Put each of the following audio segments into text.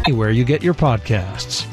Anywhere you get your podcasts.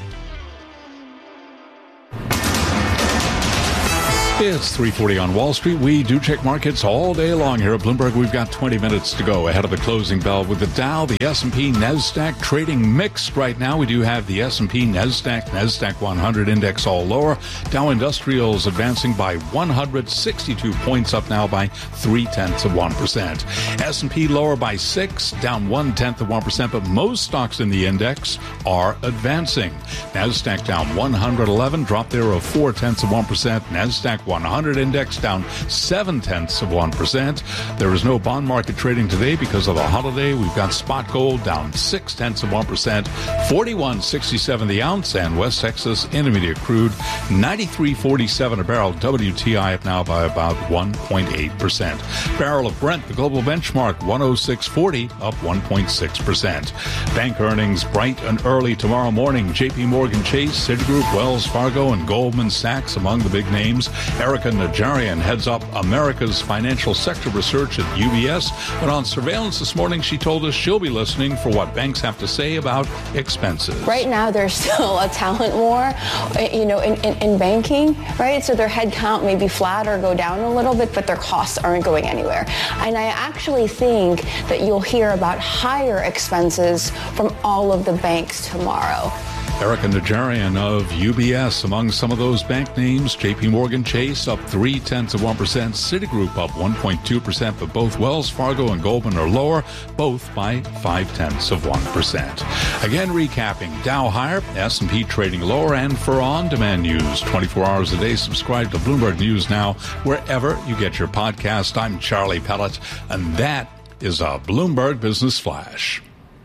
It's 3:40 on Wall Street. We do check markets all day long here at Bloomberg. We've got 20 minutes to go ahead of the closing bell with the Dow, the S&P, NASDAQ trading mixed right now. We do have the S&P, NASDAQ 100 index all lower. Dow Industrials advancing by 162 points, up now by 0.3%. S&P lower by 6, down 0.1%, but most stocks in the index are advancing. NASDAQ down 111, drop there of 0.4%. NASDAQ 100 index down 0.7%. There is no bond market trading today because of the holiday. We've got spot gold down 0.6%, 41.67 the ounce, and West Texas Intermediate crude 93.47 a barrel. WTI up now by about 1.8%. Barrel of Brent, the global benchmark 106.40, up 1.6%. Bank earnings bright and early tomorrow morning. J.P. Morgan Chase, Citigroup, Wells Fargo, and Goldman Sachs among the big names. Erica Najarian heads up America's financial sector research at UBS. But on surveillance this morning, she told us she'll be listening for what banks have to say about expenses. Right now, there's still a talent war, in banking, right? So their head count may be flat or go down a little bit, but their costs aren't going anywhere. And I actually think that you'll hear about higher expenses from all of the banks tomorrow. Erica Najarian of UBS among some of those bank names. J.P. Morgan Chase up 0.3%. Citigroup up 1.2%, but both Wells Fargo and Goldman are lower, both by 0.5%. Again, recapping: Dow higher, S&P trading lower, and for on-demand news 24 hours a day, subscribe to Bloomberg News Now wherever you get your podcast. I'm Charlie Pellet, and that is a Bloomberg Business Flash.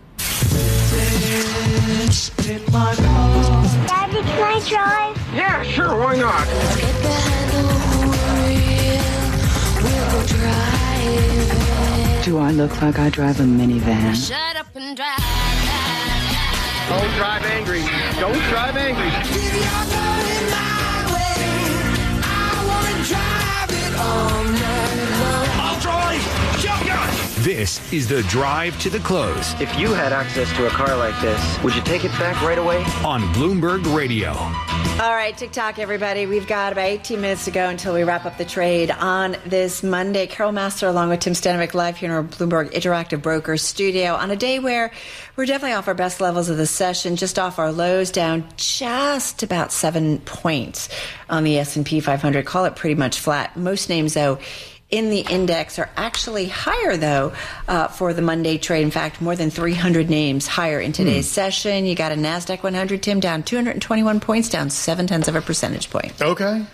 Daddy, can I drive? Yeah, sure, why not? Get behind the wheel, we'll drive. Do I look like I drive a minivan? Shut up and drive. Don't drive angry. Don't drive angry. I'll drive. Shotgun. This is the drive to the close. If you had access to a car like this, would you take it back right away? On Bloomberg Radio. All right, TikTok, everybody. We've got about 18 minutes to go until we wrap up the trade on this Monday. Carol Master along with Tim Stanowicz live here in our Bloomberg Interactive Brokers studio on a day where we're definitely off our best levels of the session, just off our lows, down just about 7 points on the S&P 500. Call it pretty much flat. Most names, though, in the index are actually higher, though, for the Monday trade. In fact, more than 300 names higher in today's session. You got a NASDAQ 100, Tim, down 221 points, down 0.7 percentage point. Okay.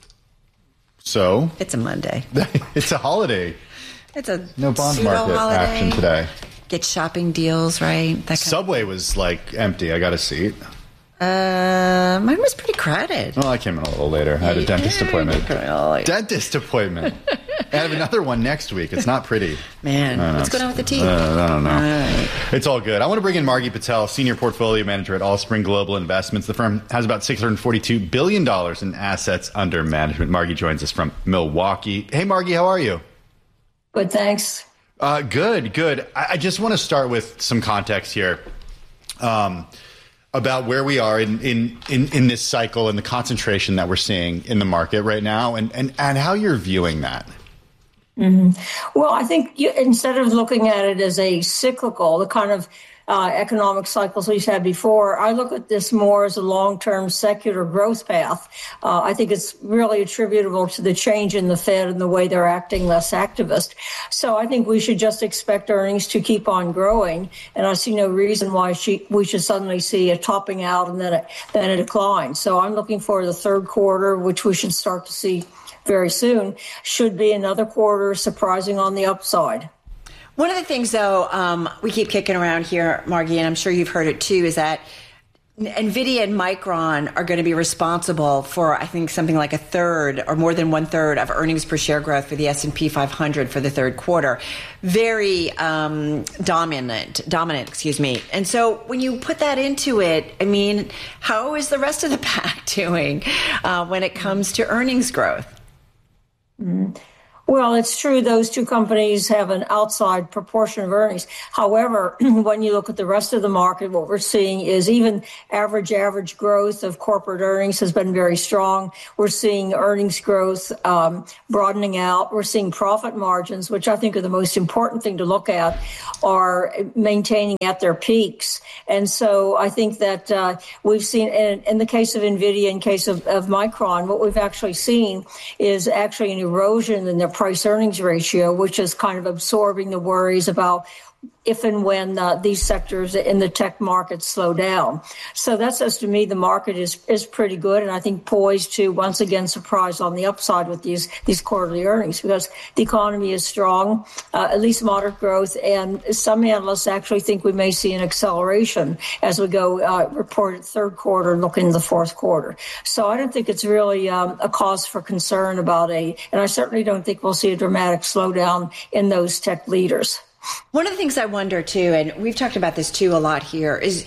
So? It's a Monday. It's a holiday. It's a no bond market holiday. Action today. Get shopping deals, right? Subway was empty. I got a seat. Mine was pretty crowded. Well, I came in a little later. I had a dentist appointment. Dentist appointment. I have another one next week. It's not pretty. Man, what's going on with the teeth? I don't know. All right. It's all good. I want to bring in Margie Patel, Senior Portfolio Manager at Allspring Global Investments. The firm has about $642 billion in assets under management. Margie joins us from Milwaukee. Hey, Margie, how are you? Good, thanks. Good. I just want to start with some context here. About where we are in this cycle and the concentration that we're seeing in the market right now and how you're viewing that. Mm-hmm. Well, I think instead of looking at it as a cyclical, the kind of economic cycles we've had before, I look at this more as a long-term secular growth path. I think it's really attributable to the change in the Fed and the way they're acting less activist. So I think we should just expect earnings to keep on growing, and I see no reason why we should suddenly see a topping out and then a decline. So I'm looking for the third quarter, which we should start to see very soon, should be another quarter surprising on the upside. One of the things, though, we keep kicking around here, Margie, and I'm sure you've heard it too, is that NVIDIA and Micron are going to be responsible for, I think, something like a third or more than 1/3 of earnings per share growth for the S&P 500 for the third quarter. Very dominant. And so when you put that into it, I mean, how is the rest of the pack doing when it comes to earnings growth? Mm-hmm. Well, it's true. Those two companies have an outside proportion of earnings. However, when you look at the rest of the market, what we're seeing is even average growth of corporate earnings has been very strong. We're seeing earnings growth broadening out. We're seeing profit margins, which I think are the most important thing to look at, are maintaining at their peaks. And so I think that we've seen, in the case of NVIDIA, in case of Micron, what we've actually seen is actually an erosion in their price earnings ratio, which is kind of absorbing the worries about if and when these sectors in the tech market slow down. So that says to me the market is pretty good, and I think poised to once again surprise on the upside with these quarterly earnings, because the economy is strong, at least moderate growth, and some analysts actually think we may see an acceleration as we go reported third quarter and look into the fourth quarter. So I don't think it's really a cause for concern about and I certainly don't think we'll see a dramatic slowdown in those tech leaders. One of the things I wonder, too, and we've talked about this, too, a lot here, is,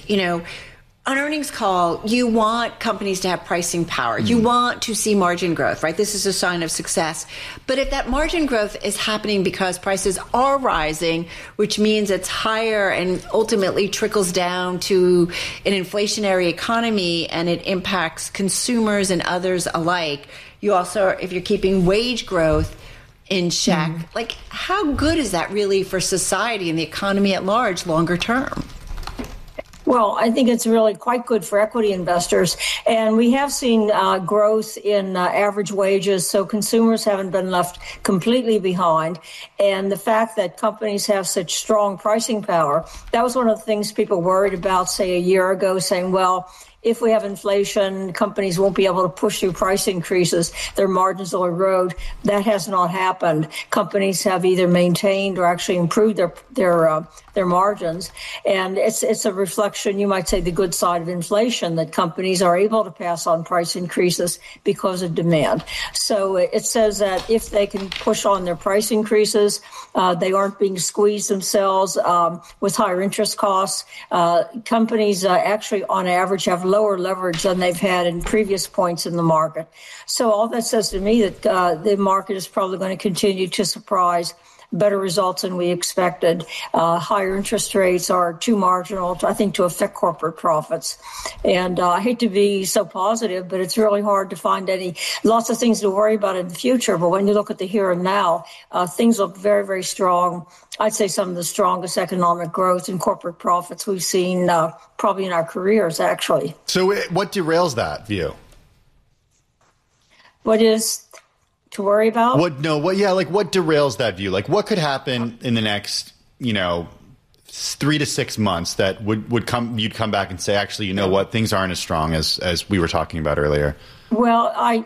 on earnings call, you want companies to have pricing power. You want to see margin growth, right? This is a sign of success. But if that margin growth is happening because prices are rising, which means it's higher and ultimately trickles down to an inflationary economy and it impacts consumers and others alike, you also, if you're keeping wage growth in check, like how good is that really for society and the economy at large longer term? Well, I think it's really quite good for equity investors. And we have seen growth in average wages, so consumers haven't been left completely behind. And the fact that companies have such strong pricing power, that was one of the things people worried about, say, a year ago, saying, well, if we have inflation, companies won't be able to push through price increases. Their margins will erode. That has not happened. Companies have either maintained or actually improved their margins. And it's a reflection, you might say, the good side of inflation, that companies are able to pass on price increases because of demand. So it says that if they can push on their price increases, they aren't being squeezed themselves with higher interest costs. Companies actually, on average, have lower leverage than they've had in previous points in the market. So all that says to me that the market is probably going to continue to surprise, better results than we expected. Higher interest rates are too marginal, I think, to affect corporate profits. And I hate to be so positive, but it's really hard to find lots of things to worry about in the future. But when you look at the here and now, things look very, very strong. I'd say some of the strongest economic growth in corporate profits we've seen probably in our careers, actually. So what derails that view? What is to worry about? What derails that view? Like, what could happen in the next, 3 to 6 months that you'd come back and say, actually, you know what, things aren't as strong as we were talking about earlier? Well, I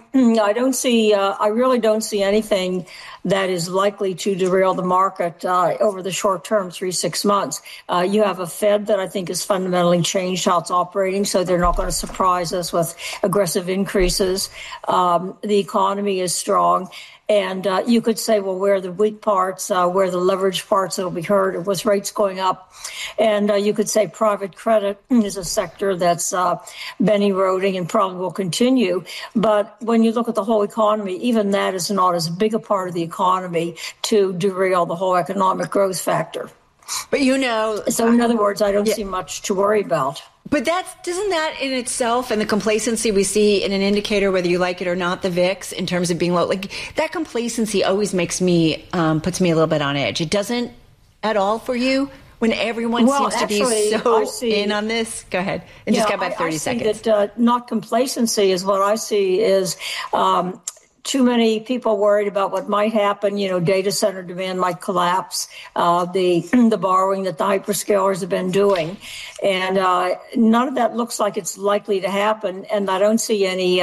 really don't see anything that is likely to derail the market over the short term, 3-6 months. You have a Fed that I think has fundamentally changed how it's operating, so they're not going to surprise us with aggressive increases. The economy is strong. And you could say, well, where are the weak parts, where are the leverage parts that will be hurt with rates going up? And you could say private credit is a sector that's been eroding and probably will continue. But when you look at the whole economy, even that is not as big a part of the economy to derail the whole economic growth factor. But so in other words, I don't see much to worry about. But doesn't that in itself, and the complacency we see in an indicator, whether you like it or not, the VIX, in terms of being low, like that complacency always makes me, puts me a little bit on edge. It doesn't at all for you when everyone seems to be in on this? Go ahead. And just got about 30 seconds. That not complacency is what I see is too many people worried about what might happen. Data center demand might collapse, the borrowing that the hyperscalers have been doing. And none of that looks like it's likely to happen. And I don't see any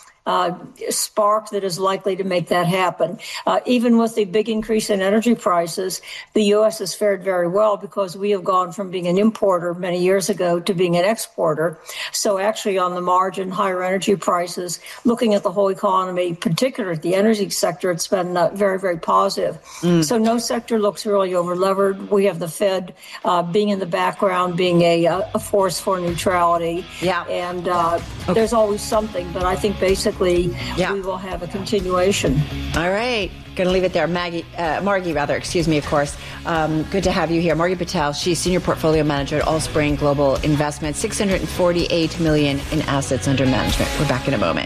spark that is likely to make that happen. Even with the big increase in energy prices, the U.S. has fared very well because we have gone from being an importer many years ago to being an exporter. So actually on the margin, higher energy prices, looking at the whole economy, particularly the energy sector, it's been very, very positive. So no sector looks really over-levered. We have the Fed being in the background, being a force for neutrality. Yeah. And there's always something, but I think basically statistically, we will have a continuation. All right. Going to leave it there. Margie, of course. Good to have you here. Margie Patel, she's Senior Portfolio Manager at Allspring Global Investments, $648 million in assets under management. We're back in a moment.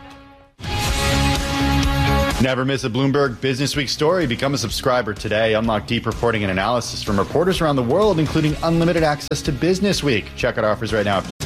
Never miss a Bloomberg Business Week story. Become a subscriber today. Unlock deep reporting and analysis from reporters around the world, including unlimited access to Business Week. Check out offers right now.